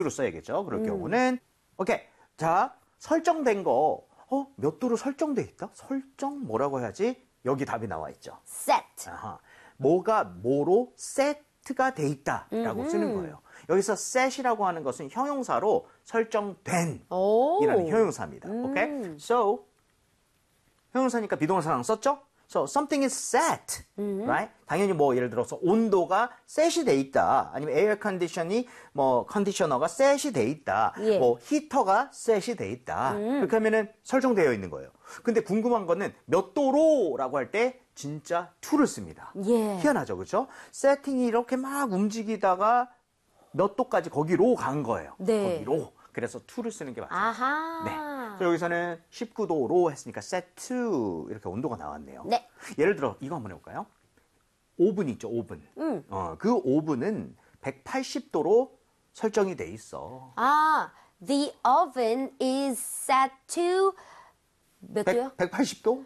로 써야겠죠. 그럴 경우는 오케이. 자, 설정된 거 몇 도로 설정돼 있다? 설정 뭐라고 해야지? 여기 답이 나와 있죠. set. 아하. 뭐가 뭐로 세트가 돼 있다라고 쓰는 거예요. 여기서 set이라고 하는 것은 형용사로 설정된 이라는 형용사입니다. 오케이? So 형용사니까 비동사랑 썼죠? So something is set, right? 당연히 뭐 예를 들어서 온도가 set이 돼 있다. 아니면 에어 컨디션이 뭐 컨디셔너가 set이 돼 있다. 예. 뭐 히터가 set이 돼 있다. 그렇게 하면은 설정되어 있는 거예요. 근데 궁금한 거는 몇 도로라고 할 때 진짜 to를 씁니다. 예. 희한하죠, 그렇죠? 세팅이 이렇게 막 움직이다가 몇 도까지 거기로 간 거예요. 네. 거기로. 그래서 to를 쓰는 게 맞죠. 아하. 네. 그래서 여기서는 19도로 했으니까 set to 이렇게 온도가 나왔네요. 네. 예를 들어 이거 한번 해볼까요? 오븐 있죠, 오븐. 그 오븐은 180도로 설정이 돼 있어. 아, the oven is set to 몇 도요? 180도?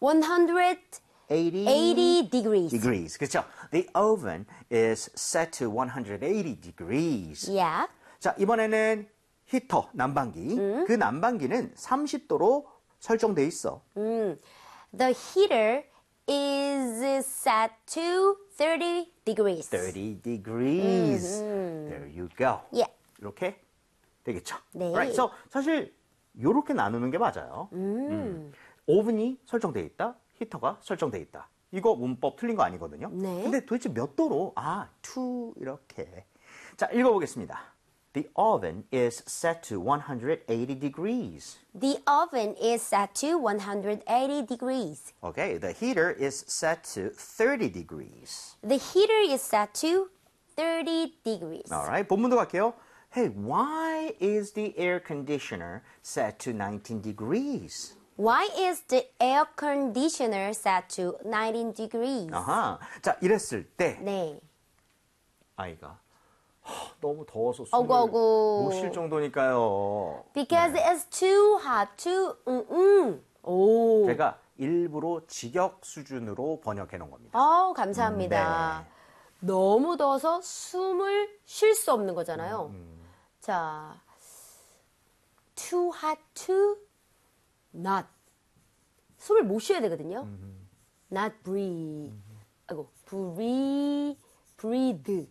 180 degrees. 그렇죠. The oven is set to 180 degrees. Yeah. 자, 이번에는 히터, 난방기. 그 난방기는 30도로 설정돼 있어. The heater is set to 30 degrees. 30 degrees. There you go. Yeah. 이렇게 되겠죠. 네. Right. So, 사실 이렇게 나누는 게 맞아요. 오븐이 설정돼 있다. 히터가 설정돼 있다. 이거 문법 틀린 거 아니거든요. 네. 근데 도대체 몇 도로? to 이렇게. 자, 읽어보겠습니다. The oven is set to 180 degrees. The oven is set to 180 degrees. Okay, the heater is set to 30 degrees. The heater is set to 30 degrees. Alright, 본문도 갈게요. Hey, why is the air conditioner set to 19 degrees? Why is the air conditioner set to 19 degrees? 아하, 자, 이랬을 때 네. 아이가 너무 더워서 숨을 어구. 못 쉴 정도니까요. Because it's too hot to 오. 제가 일부러 직역 수준으로 번역해 놓은 겁니다. 감사합니다. 너무 더워서 숨을 쉴 수 없는 거잖아요. 자, too hot to not. 숨을 못 쉬어야 되거든요. not breathe. 아이고, breathe.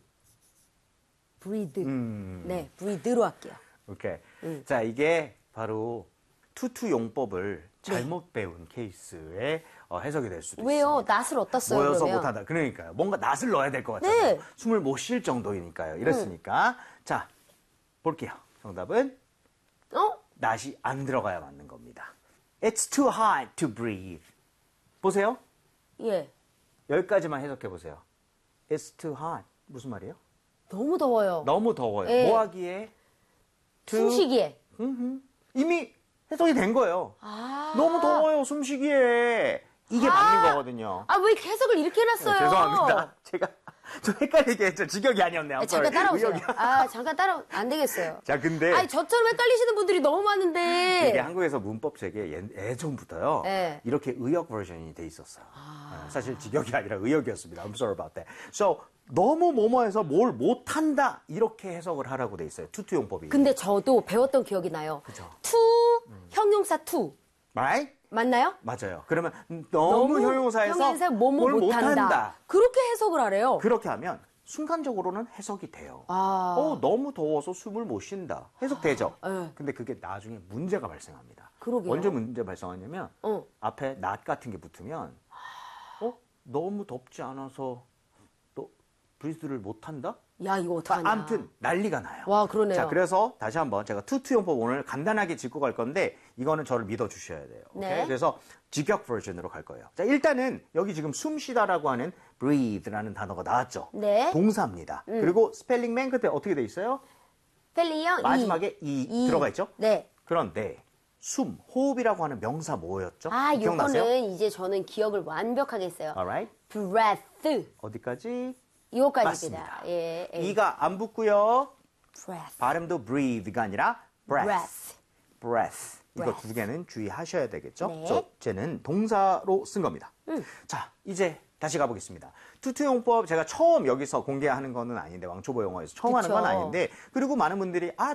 네, breathe로 할게요. 오케이. 자, 이게 바로 투투 용법을 잘못 배운 케이스의 해석이 될 수도 왜요? 있습니다. 낫을 어디다 써요, 모여서 그러면? 못하다. 그러니까요. 뭔가 낫을 넣어야 될 것 같잖아요. 네. 숨을 못 쉴 정도이니까요. 이랬으니까. 자, 볼게요. 정답은 낫이 안 들어가야 맞는 겁니다. It's too hot to breathe. 보세요. 예. 여기까지만 해석해 보세요. It's too hot. 무슨 말이에요? 너무 더워요. 너무 더워요. 예. 뭐 하기에? 숨쉬기에. 이미 해석이 된 거예요. 아. 너무 더워요, 숨쉬기에. 이게 맞는 거거든요. 아, 왜 해석을 이렇게 해놨어요? 죄송합니다. 제가 좀 헷갈리게 했죠. 직역이 아니었네요. 잠깐 따라오세요. 의역이. 잠깐 안 되겠어요. 자, 근데. 아니, 저처럼 헷갈리시는 분들이 너무 많은데. 이게 한국에서 문법 책에 예전부터요. 네. 이렇게 의역 버전이 돼 있었어요. 사실 직역이 아니라 의역이었습니다. I'm sorry about that. So, 너무 뭐뭐해서 뭘 못한다. 이렇게 해석을 하라고 돼 있어요. 투투용법이. 근데 저도 배웠던 기억이 나요. 그죠. to, 형용사 to. Right? 맞나요? 맞아요. 그러면 너무 형용사에서 뭐뭐 뭘 못한다. 그렇게 해석을 하래요. 그렇게 하면 순간적으로는 해석이 돼요. 너무 더워서 숨을 못 쉰다. 해석되죠? 네. 근데 그게 나중에 문제가 발생합니다. 그러게요. 언제 문제 발생하냐면 앞에 not 같은 게 붙으면 너무 덥지 않아서 또 브리스를 못 한다? 야, 이거 어떡하냐. 아무튼 난리가 나요. 와, 그러네요. 자, 그래서 다시 한번 제가 투투용법 오늘 간단하게 짚고 갈 건데 이거는 저를 믿어 주셔야 돼요. 네. 오케이? 그래서 직역 버전으로 갈 거예요. 자, 일단은 여기 지금 숨 쉬다라고 하는 breathe라는 단어가 나왔죠. 네. 동사입니다. 그리고 스펠링 맨 끝에 어떻게 돼 있어요? 펠링이요? 마지막에 이 들어가 있죠? 네. 그런데 숨, 호흡이라고 하는 명사 뭐였죠? 아, 기억나세요? 요거는 이제 저는 기억을 완벽하게 했어요. Alright. breath. 어디까지? 요거까지입니다. 맞습니다. 예. 이가 안 붙고요. breath. 발음도 breathe가 아니라 breath. breath. 이거 breath. 두 개는 주의하셔야 되겠죠? 네. 저 쟤는 동사로 쓴 겁니다. 자, 이제 다시 가보겠습니다. 투투용법 제가 처음 여기서 공개하는 거는 아닌데 왕초보 영어에서 처음 하는 건 아닌데 그리고 많은 분들이